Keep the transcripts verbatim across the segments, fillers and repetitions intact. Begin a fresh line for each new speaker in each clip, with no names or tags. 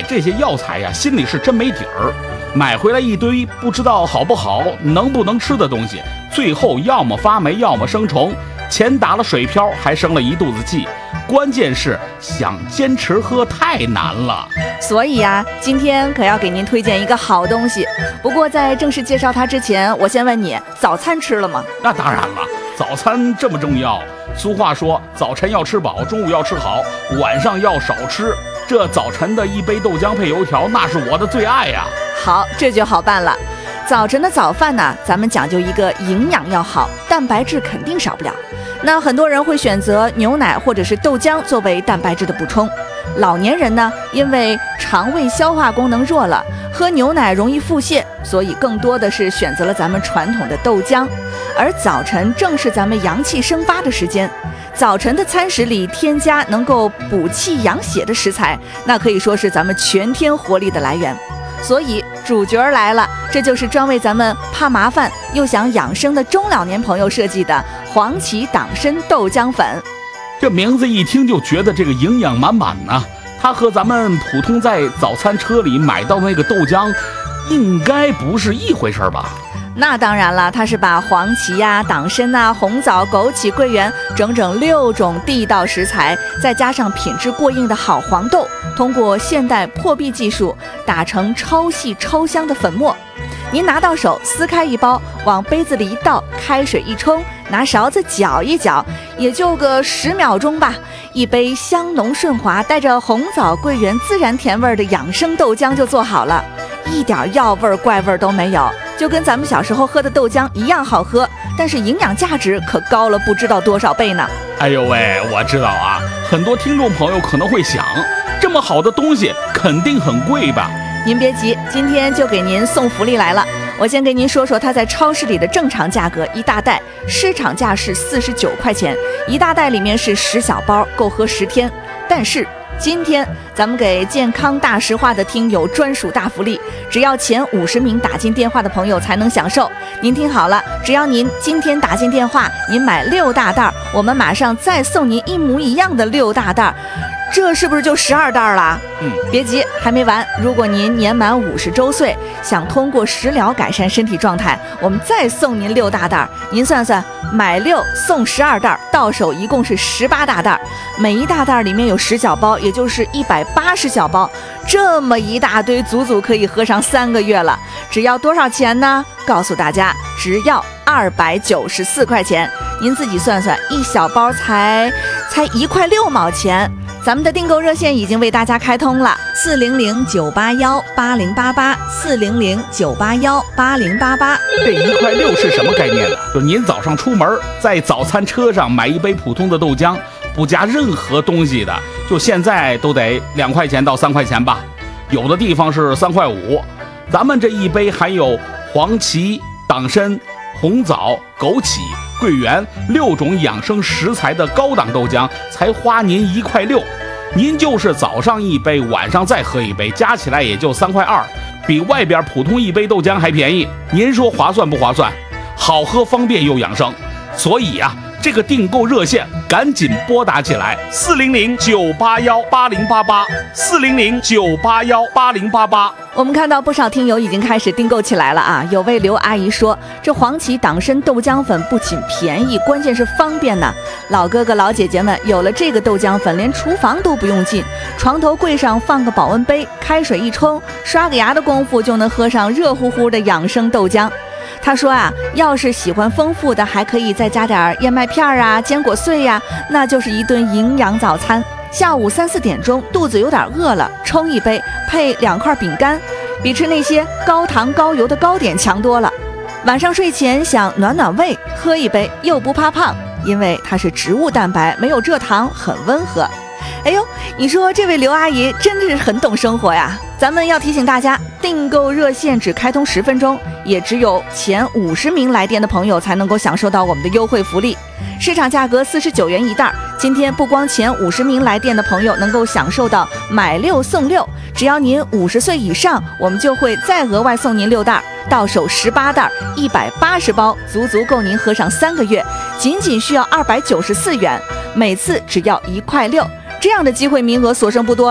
这些药材呀，心里是真没底儿，买回来一堆不知道好不好、能不能吃的东西，最后要么发霉，要么生虫，钱打了水漂，还生了一肚子气。关键是想坚持喝太难了。
所以呀、啊，今天可要给您推荐一个好东西。不过在正式介绍它之前，我先问你，早餐吃了吗？
那当然了，早餐这么重要。俗话说，早晨要吃饱，中午要吃好，晚上要少吃。这早晨的一杯豆浆配油条，那是我的最爱呀。
好，这就好办了。早晨的早饭呢，咱们讲究一个营养要好，蛋白质肯定少不了。那很多人会选择牛奶或者是豆浆作为蛋白质的补充。老年人呢，因为肠胃消化功能弱了，喝牛奶容易腹泻，所以更多的是选择了咱们传统的豆浆。而早晨正是咱们阳气生发的时间，早晨的餐食里添加能够补气养血的食材，那可以说是咱们全天活力的来源。所以主角来了，这就是专为咱们怕麻烦又想养生的中老年朋友设计的黄芪党参豆浆粉。
这名字一听就觉得这个营养满满呢、啊，它和咱们普通在早餐车里买到那个豆浆应该不是一回事吧？
那当然了，它是把黄芪呀、党参啊、红枣、枸杞、桂圆整整六种地道食材，再加上品质过硬的好黄豆，通过现代破壁技术打成超细超香的粉末。您拿到手，撕开一包，往杯子里一倒，开水一冲，拿勺子搅一搅，也就个十秒钟吧，一杯香浓顺滑、带着红枣、桂圆自然甜味的养生豆浆就做好了，一点药味怪味都没有，就跟咱们小时候喝的豆浆一样好喝，但是营养价值可高了不知道多少倍呢。
哎呦喂，我知道啊，很多听众朋友可能会想，这么好的东西肯定很贵吧？
您别急，今天就给您送福利来了。我先给您说说它在超市里的正常价格，一大袋市场价是四十九块钱，一大袋里面是十小包，够喝十天。但是今天咱们给健康大实话的听友专属大福利，只要前五十名打进电话的朋友才能享受。您听好了，只要您今天打进电话，您买六大袋，我们马上再送您一模一样的六大袋，这是不是就十二袋了？
嗯，
别急，还没完。如果您年满五十周岁，想通过食疗改善身体状态，我们再送您六大袋。您算算，买六送十二袋，到手一共是十八大袋。每一大袋里面有十小包，也就是一百八十小包，这么一大堆，足足可以喝上三个月了。只要多少钱呢？告诉大家，只要二百九十四块钱。您自己算算，一小包才才一块六毛钱。咱们的订购热线已经为大家开通了，四零零九八幺八零八八，四零零九八幺八零八八。
这一块六是什么概念呢？就您早上出门，在早餐车上买一杯普通的豆浆，不加任何东西的，就现在都得两块钱到三块钱吧，有的地方是三块五。咱们这一杯含有黄芪、党参、红枣、枸杞、桂圆六种养生食材的高档豆浆，才花您一块六。您就是早上一杯，晚上再喝一杯，加起来也就三块二，比外边普通一杯豆浆还便宜。您说划算不划算？好喝、方便又养生。所以啊，这个订购热线赶紧拨打起来，四零零九八幺八零八八，四零零九八幺八零八八。
我们看到不少听友已经开始订购起来了啊！有位刘阿姨说，这黄芪党参豆浆粉不仅便宜，关键是方便呢。老哥哥老姐姐们，有了这个豆浆粉，连厨房都不用进，床头柜上放个保温杯，开水一冲，刷个牙的功夫就能喝上热乎乎的养生豆浆。他说啊，要是喜欢丰富的，还可以再加点燕麦片啊、坚果碎呀、啊，那就是一顿营养早餐。下午三四点钟，肚子有点饿了，冲一杯，配两块饼干，比吃那些高糖高油的糕点强多了。晚上睡前想暖暖胃，喝一杯又不怕胖，因为它是植物蛋白，没有蔗糖，很温和。哎呦，你说这位刘阿姨真的是很懂生活呀！咱们要提醒大家，订购热线只开通十分钟，也只有前五十名来电的朋友才能够享受到我们的优惠福利。市场价格四十九元一袋，今天不光前五十名来电的朋友能够享受到买六送六，只要您五十岁以上，我们就会再额外送您六袋，到手十八袋，一百八十包，足足够您喝上三个月，仅仅需要二百九十四元，每次只要一块六。这样的机会名额所剩不多了，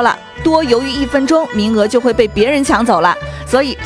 多犹豫一分钟，名额就会被别人抢走了。所以